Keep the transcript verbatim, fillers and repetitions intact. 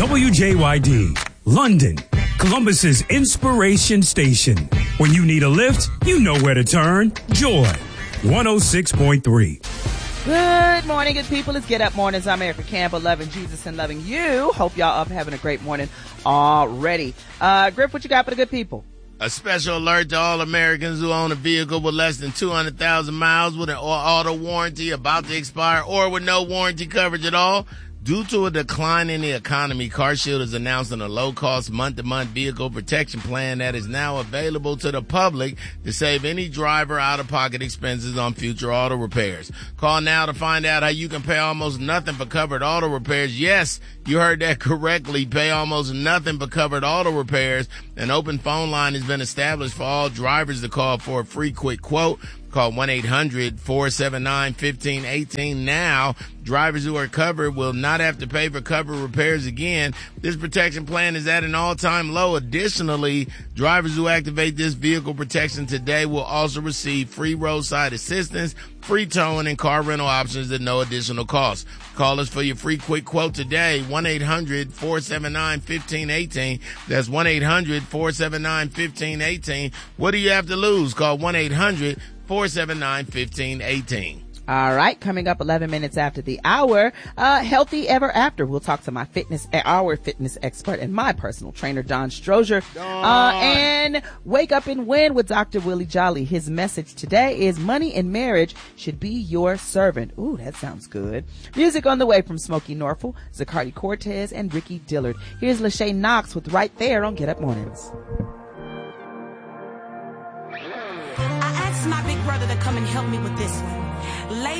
W J Y D, London, Columbus's inspiration station. When you need a lift, you know where to turn. Joy, one oh six point three. Good morning, good people. It's Get Up Mornings. I'm Erica Campbell, loving Jesus and loving you. Hope y'all up having a great morning already. Uh, Griff, what you got for the good people? A special alert to all Americans who own a vehicle with less than two hundred thousand miles with an auto warranty about to expire or with no warranty coverage at all. Due to a decline in the economy, CarShield is announcing a low-cost month-to-month vehicle protection plan that is now available to the public to save any driver out-of-pocket expenses on future auto repairs. Call now to find out how you can pay almost nothing for covered auto repairs. Yes, you heard that correctly. Pay almost nothing for covered auto repairs. An open phone line has been established for all drivers to call for a free quick quote. Call one eight hundred four seven nine one five one eight now. Drivers who are covered will not have to pay for covered repairs again. This protection plan is at an all-time low. Additionally, drivers who activate this vehicle protection today will also receive free roadside assistance, free towing, and car rental options at no additional cost. Call us for your free quick quote today, one eight hundred four seven nine one five one eight. That's one eight hundred four seven nine one five one eight. What do you have to lose? Call one eight hundred four seven nine one five one eight. All right, coming up eleven minutes after the hour, uh, Healthy Ever After. We'll talk to my fitness, our fitness expert and my personal trainer, Don Strozier. Uh, and Wake Up and Win with Doctor Willie Jolly. His message today is money in marriage should be your servant. Ooh, that sounds good. Music on the way from Smokey Norfolk, Zacardi Cortez, and Ricky Dillard. Here's Lachey Knox with Right There on Get Up Mornings. I asked my big brother to come and help me with this one. Late